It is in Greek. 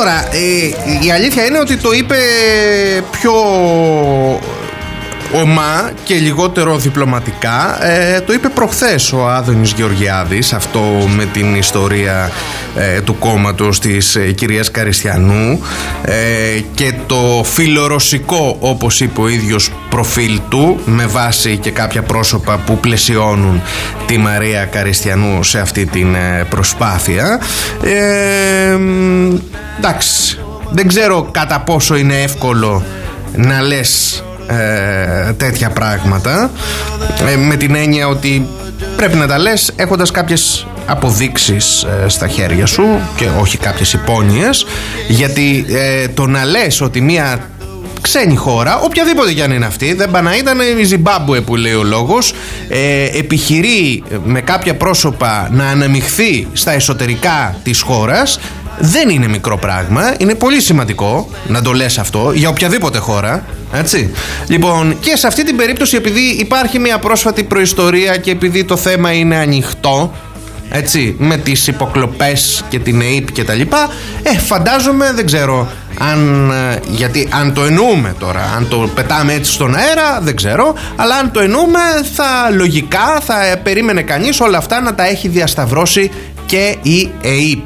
Τώρα, η αλήθεια είναι ότι το είπε πιο ομά και λιγότερο διπλωματικά. Το είπε προχθές ο Άδωνης Γεωργιάδης, αυτό με την ιστορία του κόμματος της κυρίας Καριστιανού και το φιλορωσικό, όπως είπε ο ίδιος, προφίλ του, με βάση και κάποια πρόσωπα που πλαισιώνουν τη Μαρία Καριστιανού σε αυτή την προσπάθεια. Εντάξει, δεν ξέρω κατά πόσο είναι εύκολο να λες τέτοια πράγματα, με την έννοια ότι πρέπει να τα λες έχοντας κάποιες αποδείξεις στα χέρια σου και όχι κάποιες υπόνοιες, γιατί το να λες ότι μια ξένη χώρα, οποιαδήποτε κι αν είναι αυτή, δεν πάει να ήταν η Ζιμπάμπουε που λέει ο λόγος, επιχειρεί με κάποια πρόσωπα να αναμειχθεί στα εσωτερικά της χώρας, δεν είναι μικρό πράγμα, είναι πολύ σημαντικό να το λες αυτό για οποιαδήποτε χώρα, έτσι. Λοιπόν, και σε αυτή την περίπτωση, επειδή υπάρχει μια πρόσφατη προϊστορία και επειδή το θέμα είναι ανοιχτό, έτσι, με τις υποκλοπές και την ΕΥΠ και τα λοιπά, φαντάζομαι, δεν ξέρω αν, γιατί αν το εννοούμε τώρα, αν το πετάμε έτσι στον αέρα, δεν ξέρω, αλλά αν το εννοούμε, λογικά θα περίμενε κανείς όλα αυτά να τα έχει διασταυρώσει και η ΕΥΠ.